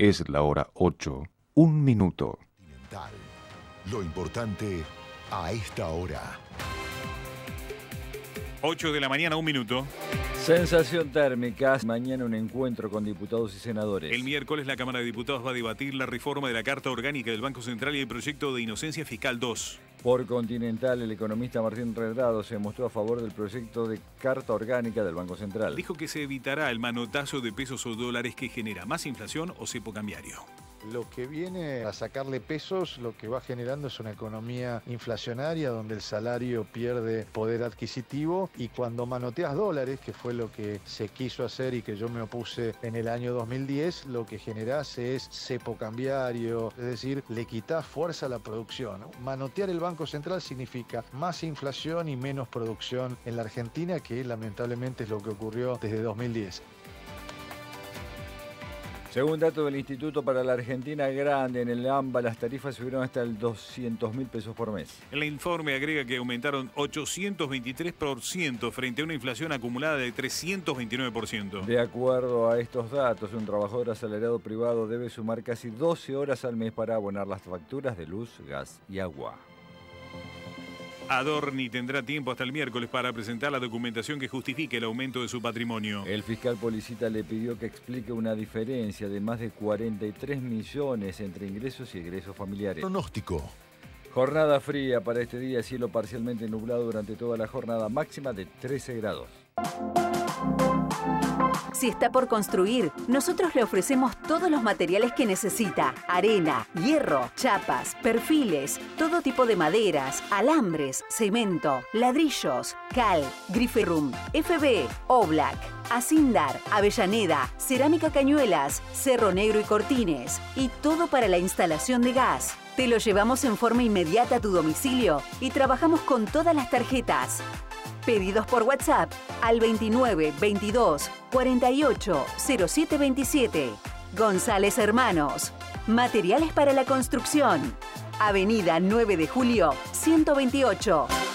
Es la hora 8, 1 minuto. Lo importante a esta hora. 8 de la mañana, 1 minuto. Sensación térmica. Mañana un encuentro con diputados y senadores. El miércoles la Cámara de Diputados va a debatir la reforma de la Carta Orgánica del Banco Central y el proyecto de Inocencia Fiscal 2. Por Continental, el economista Martín Redrado se mostró a favor del proyecto de Carta Orgánica del Banco Central. Dijo que se evitará el manotazo de pesos o dólares que genera más inflación o cepo cambiario. Lo que viene a sacarle pesos, lo que va generando es una economía inflacionaria donde el salario pierde poder adquisitivo, y cuando manoteas dólares, que fue lo que se quiso hacer y que yo me opuse en el año 2010, lo que generás es cepo cambiario, es decir, le quitas fuerza a la producción. Manotear el Banco Central significa más inflación y menos producción en la Argentina, que lamentablemente es lo que ocurrió desde 2010. Según datos del Instituto para la Argentina Grande, en el AMBA las tarifas subieron hasta el 200.000 pesos por mes. El informe agrega que aumentaron 823% frente a una inflación acumulada de 329%. De acuerdo a estos datos, un trabajador asalariado privado debe sumar casi 12 horas al mes para abonar las facturas de luz, gas y agua. Adorni tendrá tiempo hasta el miércoles para presentar la documentación que justifique el aumento de su patrimonio. El fiscal Policita le pidió que explique una diferencia de más de 43 millones entre ingresos y egresos familiares. Pronóstico. Jornada fría para este día, cielo parcialmente nublado durante toda la jornada, máxima de 13 grados. Si está por construir, nosotros le ofrecemos todos los materiales que necesita: arena, hierro, chapas, perfiles, todo tipo de maderas, alambres, cemento, ladrillos, cal, griferum, FB, Oblak, Asindar, Avellaneda, cerámica Cañuelas, Cerro Negro y Cortines, y todo para la instalación de gas. Te lo llevamos en forma inmediata a tu domicilio y trabajamos con todas las tarjetas. Pedidos por WhatsApp al 29 22 48 07 27. González Hermanos. Materiales para la construcción. Avenida 9 de Julio, 128.